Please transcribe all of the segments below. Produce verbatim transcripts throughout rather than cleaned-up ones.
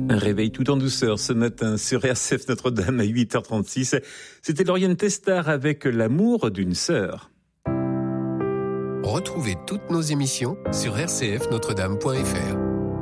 Un réveil tout en douceur ce matin sur R C F Notre-Dame à huit heures trente-six. C'était Lauriane Testard avec L'amour d'une sœur. Retrouvez toutes nos émissions sur r c f notre dame point f r.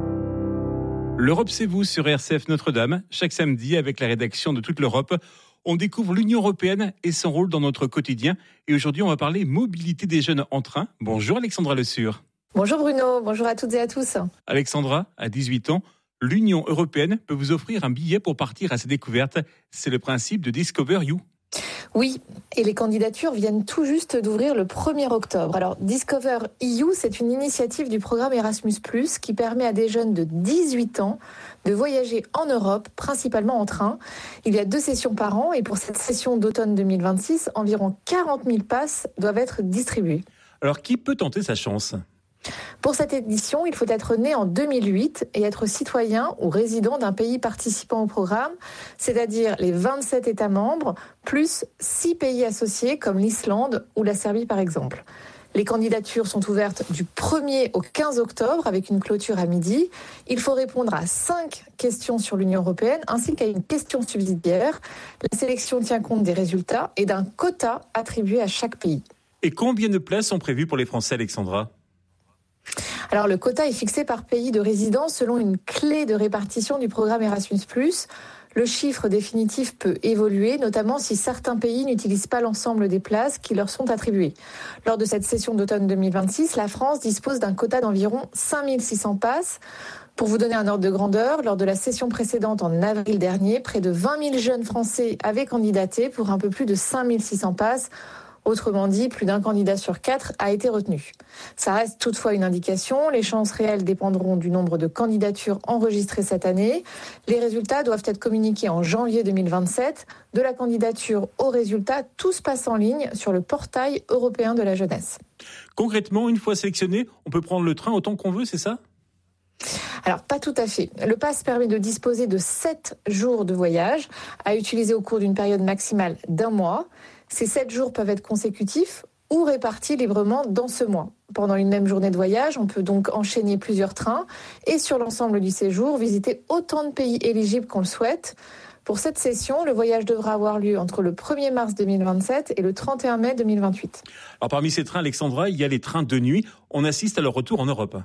L'Europe, c'est vous sur R C F Notre-Dame. Chaque samedi, avec la rédaction de toute l'Europe, on découvre l'Union européenne et son rôle dans notre quotidien. Et aujourd'hui, on va parler mobilité des jeunes en train. Bonjour Alexandra Le Sur. Bonjour Bruno, bonjour à toutes et à tous. Alexandra, à dix-huit ans, l'Union européenne peut vous offrir un billet pour partir à sa découverte. C'est le principe de Discover You. Oui, et les candidatures viennent tout juste d'ouvrir le premier octobre. Alors, Discover E U, c'est une initiative du programme Erasmus plus, qui permet à des jeunes de dix-huit ans de voyager en Europe, principalement en train. Il y a deux sessions par an, et pour cette session d'automne deux mille vingt-six, environ quarante mille passes doivent être distribuées. Alors, qui peut tenter sa chance ? Pour cette édition, il faut être né en deux mille huit et être citoyen ou résident d'un pays participant au programme, c'est-à-dire les vingt-sept États membres, plus six pays associés comme l'Islande ou la Serbie par exemple. Les candidatures sont ouvertes du premier au quinze octobre avec une clôture à midi. Il faut répondre à cinq questions sur l'Union européenne ainsi qu'à une question subsidiaire. La sélection tient compte des résultats et d'un quota attribué à chaque pays. Et combien de places sont prévues pour les Français, Alexandra ? Alors, le quota est fixé par pays de résidence selon une clé de répartition du programme Erasmus plus. Le chiffre définitif peut évoluer, notamment si certains pays n'utilisent pas l'ensemble des places qui leur sont attribuées. Lors de cette session d'automne deux mille vingt-six, la France dispose d'un quota d'environ cinq mille six cents passes. Pour vous donner un ordre de grandeur, lors de la session précédente en avril dernier, près de vingt mille jeunes Français avaient candidaté pour un peu plus de cinq mille six cents passes. Autrement dit, plus d'un candidat sur quatre a été retenu. Ça reste toutefois une indication. Les chances réelles dépendront du nombre de candidatures enregistrées cette année. Les résultats doivent être communiqués en janvier deux mille vingt-sept. De la candidature au résultat, tout se passe en ligne sur le portail européen de la jeunesse. Concrètement, une fois sélectionné, on peut prendre le train autant qu'on veut, c'est ça ? Alors, pas tout à fait. Le pass permet de disposer de sept jours de voyage à utiliser au cours d'une période maximale d'un mois. Ces sept jours peuvent être consécutifs ou répartis librement dans ce mois. Pendant une même journée de voyage, on peut donc enchaîner plusieurs trains et sur l'ensemble du séjour, visiter autant de pays éligibles qu'on le souhaite. Pour cette session, le voyage devra avoir lieu entre le premier mars deux mille vingt-sept et le trente et un mai deux mille vingt-huit. Alors parmi ces trains, Alexandra, il y a les trains de nuit. On assiste à leur retour en Europe.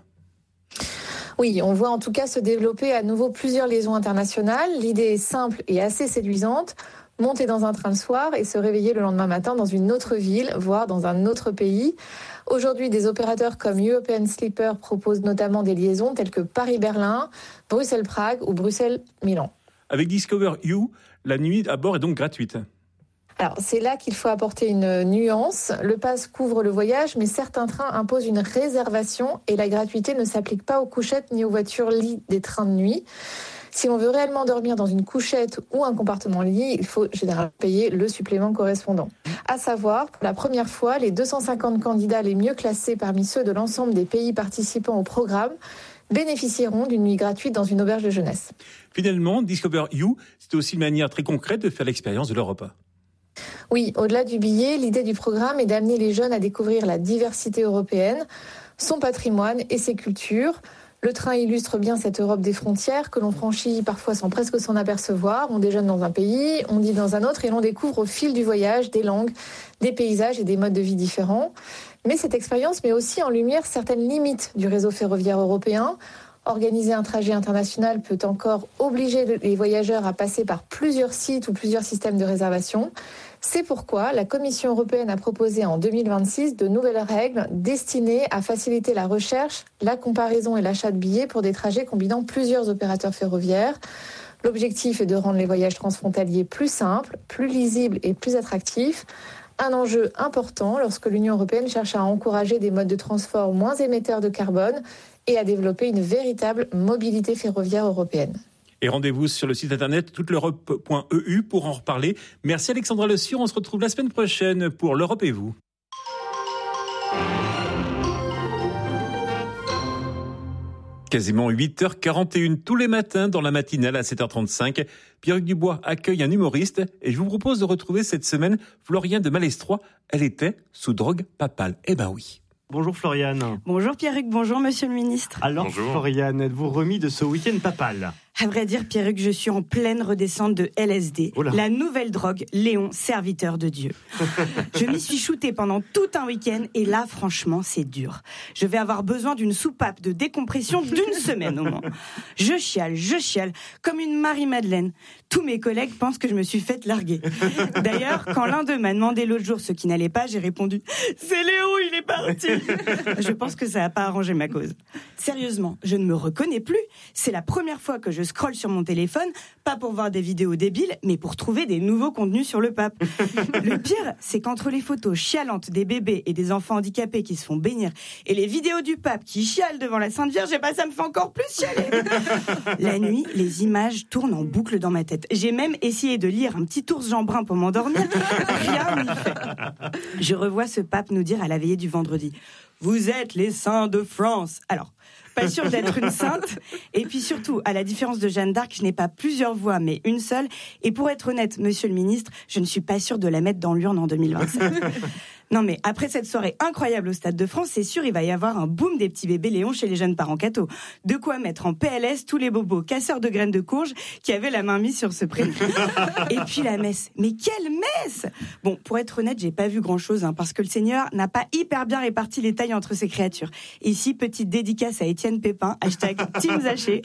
Oui, on voit en tout cas se développer à nouveau plusieurs liaisons internationales. L'idée est simple et assez séduisante. Monter dans un train le soir et se réveiller le lendemain matin dans une autre ville, voire dans un autre pays. Aujourd'hui, des opérateurs comme European Sleeper proposent notamment des liaisons telles que Paris-Berlin, Bruxelles-Prague ou Bruxelles-Milan. Avec Discover You, la nuit à bord est donc gratuite. Alors, c'est là qu'il faut apporter une nuance. Le pass couvre le voyage, mais certains trains imposent une réservation et la gratuité ne s'applique pas aux couchettes ni aux voitures-lits des trains de nuit. Si on veut réellement dormir dans une couchette ou un compartiment lit, il faut généralement payer le supplément correspondant. À savoir, pour la première fois, les deux cent cinquante candidats les mieux classés parmi ceux de l'ensemble des pays participants au programme bénéficieront d'une nuit gratuite dans une auberge de jeunesse. Finalement, Discover You, c'est aussi une manière très concrète de faire l'expérience de l'Europe. Oui, au-delà du billet, l'idée du programme est d'amener les jeunes à découvrir la diversité européenne, son patrimoine et ses cultures. Le train illustre bien cette Europe des frontières que l'on franchit parfois sans presque s'en apercevoir. On déjeune dans un pays, on dit dans un autre et l'on découvre au fil du voyage des langues, des paysages et des modes de vie différents. Mais cette expérience met aussi en lumière certaines limites du réseau ferroviaire européen. Organiser un trajet international peut encore obliger les voyageurs à passer par plusieurs sites ou plusieurs systèmes de réservation. C'est pourquoi la Commission européenne a proposé en deux mille vingt-six de nouvelles règles destinées à faciliter la recherche, la comparaison et l'achat de billets pour des trajets combinant plusieurs opérateurs ferroviaires. L'objectif est de rendre les voyages transfrontaliers plus simples, plus lisibles et plus attractifs. Un enjeu important lorsque l'Union européenne cherche à encourager des modes de transport moins émetteurs de carbone et à développer une véritable mobilité ferroviaire européenne. Et rendez-vous sur le site internet toute l'europe point e u pour en reparler. Merci Alexandra Le Sur, on se retrouve la semaine prochaine pour l'Europe et vous. Quasiment huit heures quarante et une tous les matins dans la matinale à sept heures trente-cinq. Pierre-Hugues Dubois accueille un humoriste et je vous propose de retrouver cette semaine Floriane de Malestroit. Elle était sous drogue papale. Eh ben oui. Bonjour Floriane. Bonjour Pierre-Hugues, bonjour Monsieur le Ministre. Alors bonjour. Floriane, êtes-vous remis de ce week-end papal ? À vrai dire, Pierruc, je suis en pleine redescente de L S D, Oula. La nouvelle drogue, Léon, serviteur de Dieu. Je m'y suis shootée pendant tout un week-end et là, franchement, c'est dur. Je vais avoir besoin d'une soupape de décompression d'une semaine au moins. Je chiale, je chiale, comme une Marie-Madeleine. Tous mes collègues pensent que je me suis faite larguer. D'ailleurs, quand l'un d'eux m'a demandé l'autre jour ce qui n'allait pas, j'ai répondu « C'est Léon, il est parti !» Je pense que ça n'a pas arrangé ma cause. Sérieusement, je ne me reconnais plus. C'est la première fois que je scrolle sur mon téléphone, pas pour voir des vidéos débiles, mais pour trouver des nouveaux contenus sur le pape. Le pire, c'est qu'entre les photos chialantes des bébés et des enfants handicapés qui se font bénir et les vidéos du pape qui chiale devant la Sainte Vierge, et bah, ça me fait encore plus chialer. La nuit, les images tournent en boucle dans ma tête. J'ai même essayé de lire un petit ours Jean Brun pour m'endormir. Rien n'y fait. Je revois ce pape nous dire à la veillée du vendredi « Vous êtes les saints de France ». Alors, pas sûre d'être une sainte. Et puis surtout, à la différence de Jeanne d'Arc, je n'ai pas plusieurs voix, mais une seule. Et pour être honnête, monsieur le ministre, je ne suis pas sûre de la mettre dans l'urne en deux mille vingt-sept. Non mais après cette soirée incroyable au Stade de France, c'est sûr il va y avoir un boom des petits bébés Léon chez les jeunes parents cathos. De quoi mettre en P L S tous les bobos casseurs de graines de courge qui avaient la main mise sur ce prénom. Et puis la messe. Mais quelle messe! Bon, pour être honnête, j'ai pas vu grand chose, hein, parce que le Seigneur n'a pas hyper bien réparti les tailles entre ses créatures. Ici, petite dédicace à Étienne Pépin, hashtag Team Zaché.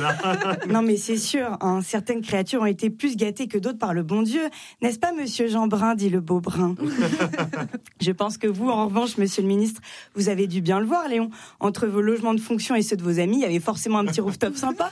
Non mais c'est sûr, hein, certaines créatures ont été plus gâtées que d'autres par le bon Dieu. N'est-ce pas monsieur Jean Brun, dit le beau Brun? Je pense que vous, en revanche, monsieur le ministre, vous avez dû bien le voir, Léon. Entre vos logements de fonction et ceux de vos amis, il y avait forcément un petit rooftop sympa.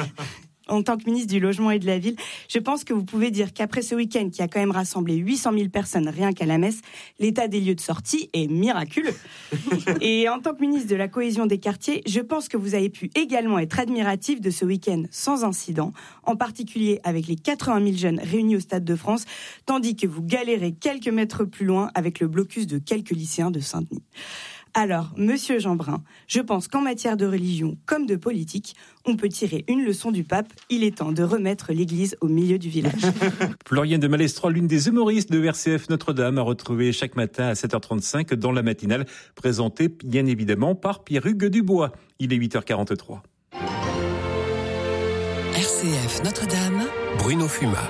En tant que ministre du Logement et de la Ville, je pense que vous pouvez dire qu'après ce week-end qui a quand même rassemblé huit cent mille personnes rien qu'à la messe, l'état des lieux de sortie est miraculeux. Et en tant que ministre de la Cohésion des quartiers, je pense que vous avez pu également être admiratif de ce week-end sans incident, en particulier avec les quatre-vingt mille jeunes réunis au Stade de France, tandis que vous galérez quelques mètres plus loin avec le blocus de quelques lycéens de Saint-Denis. Alors, monsieur Jean Brun, je pense qu'en matière de religion comme de politique, on peut tirer une leçon du pape. Il est temps de remettre l'église au milieu du village. Floriane de Malestroit, l'une des humoristes de R C F Notre-Dame, à retrouver chaque matin à sept heures trente-cinq dans la matinale, présentée bien évidemment par Pierruc Dubois. Il est huit heures quarante-trois. R C F Notre-Dame, Bruno Fumat.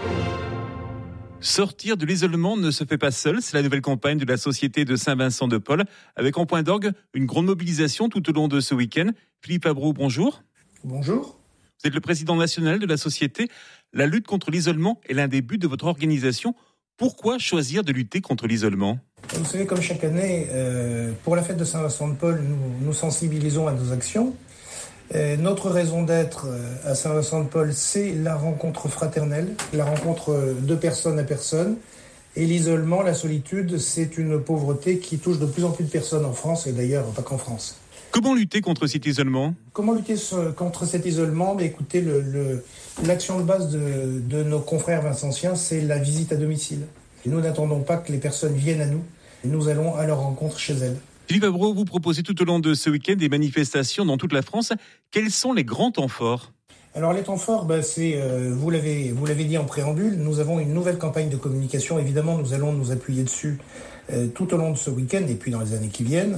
Sortir de l'isolement ne se fait pas seul, c'est la nouvelle campagne de la Société de Saint-Vincent-de-Paul, avec en point d'orgue une grande mobilisation tout au long de ce week-end. Philippe Abro, bonjour. Bonjour. Vous êtes le président national de la Société. La lutte contre l'isolement est l'un des buts de votre organisation. Pourquoi choisir de lutter contre l'isolement ? Vous savez, comme chaque année, euh, pour la fête de Saint-Vincent-de-Paul, nous nous sensibilisons à nos actions. Euh, notre raison d'être à Saint-Vincent-de-Paul, c'est la rencontre fraternelle, la rencontre de personne à personne. Et l'isolement, la solitude, c'est une pauvreté qui touche de plus en plus de personnes en France, et d'ailleurs pas qu'en France. Comment lutter contre cet isolement ? Comment lutter contre cet isolement ? Mais écoutez, le, le, l'action de base de, de nos confrères vincentiens, c'est la visite à domicile. Et nous n'attendons pas que les personnes viennent à nous, nous allons à leur rencontre chez elles. Philippe Abro, vous proposez tout au long de ce week-end des manifestations dans toute la France. Quels sont les grands temps forts ? Alors les temps forts, bah, c'est, euh, vous l'avez, vous l'avez dit en préambule, nous avons une nouvelle campagne de communication. Évidemment, nous allons nous appuyer dessus euh, tout au long de ce week-end et puis dans les années qui viennent.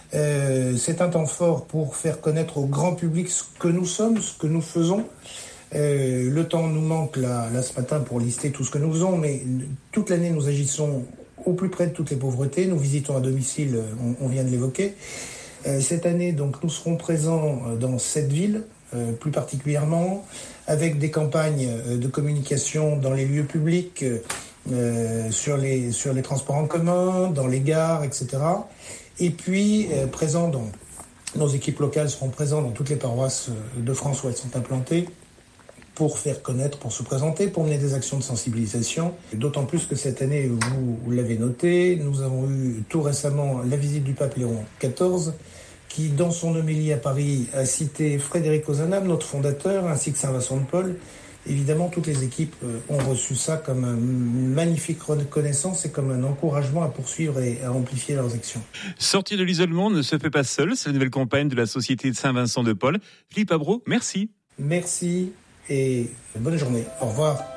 Euh, c'est un temps fort pour faire connaître au grand public ce que nous sommes, ce que nous faisons. Euh, le temps nous manque là, là ce matin pour lister tout ce que nous faisons, mais toute l'année nous agissons au plus près de toutes les pauvretés. Nous visitons à domicile, on, on vient de l'évoquer. Euh, cette année, donc, nous serons présents dans sept villes, euh, plus particulièrement, avec des campagnes de communication dans les lieux publics, euh, sur les, sur les transports en commun, dans les gares, et cetera. Et puis, euh, présents dans, nos équipes locales seront présentes dans toutes les paroisses de France où elles sont implantées, pour faire connaître, pour se présenter, pour mener des actions de sensibilisation. D'autant plus que cette année, vous, vous l'avez noté, nous avons eu tout récemment la visite du pape Léon quatorze, qui, dans son homélie à Paris, a cité Frédéric Ozanam, notre fondateur, ainsi que Saint-Vincent-de-Paul. Évidemment, toutes les équipes ont reçu ça comme une magnifique reconnaissance et comme un encouragement à poursuivre et à amplifier leurs actions. Sortir de l'isolement ne se fait pas seul, c'est la nouvelle campagne de la Société de Saint-Vincent-de-Paul. Philippe Abro, merci. Merci. Et bonne journée. Au revoir.